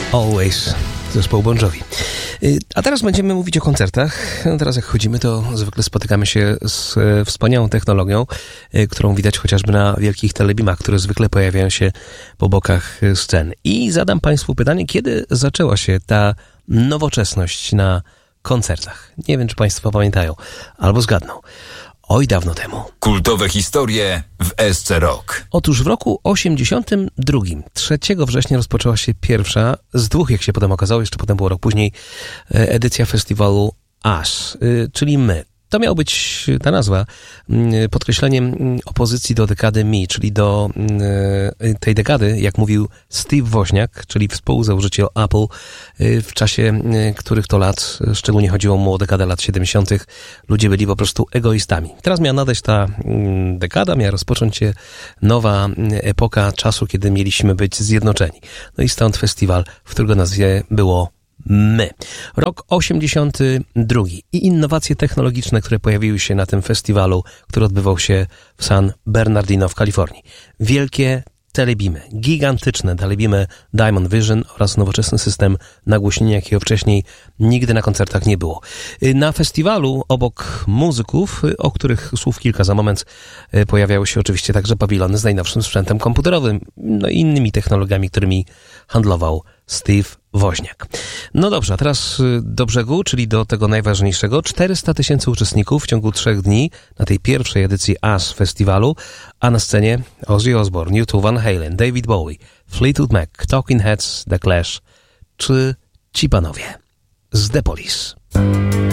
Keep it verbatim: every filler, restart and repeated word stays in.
Always, zespołu Bon Jovi. A teraz będziemy mówić o koncertach. Teraz jak chodzimy, to zwykle spotykamy się z wspaniałą technologią, którą widać chociażby na wielkich telebimach, które zwykle pojawiają się po bokach scen. I zadam Państwu pytanie, kiedy zaczęła się ta nowoczesność na koncertach? Nie wiem, czy Państwo pamiętają, albo zgadną. Oj, dawno temu. Kultowe historie w S C Rock. Otóż w roku osiemdziesiątym drugim, trzeciego września rozpoczęła się pierwsza z dwóch, jak się potem okazało, jeszcze potem było rok później, edycja festiwalu Us, czyli my. To miała być ta nazwa podkreśleniem opozycji do dekady Me, czyli do tej dekady, jak mówił Steve Woźniak, czyli współzałożyciel Apple, w czasie których to lat, szczególnie chodziło mu o dekadę lat siedemdziesiątych, ludzie byli po prostu egoistami. Teraz miała nadejść ta dekada, miała rozpocząć się nowa epoka czasu, kiedy mieliśmy być zjednoczeni. No i stąd festiwal, w którego nazwie było My. Rok osiemdziesiąty drugi i innowacje technologiczne, które pojawiły się na tym festiwalu, który odbywał się w San Bernardino w Kalifornii. Wielkie telebimy, gigantyczne telebimy Diamond Vision oraz nowoczesny system nagłośnienia, jakiego wcześniej nigdy na koncertach nie było. Na festiwalu obok muzyków, o których słów kilka za moment, pojawiały się oczywiście także pawilony z najnowszym sprzętem komputerowym, no i innymi technologiami, którymi handlował Steve Woźniak. No dobrze, a teraz do brzegu, czyli do tego najważniejszego. czterysta tysięcy uczestników w ciągu trzech dni na tej pierwszej edycji Us festiwalu, a na scenie Ozzy Osbourne, U dwa, Van Halen, David Bowie, Fleetwood Mac, Talking Heads, The Clash czy ci panowie z The Police.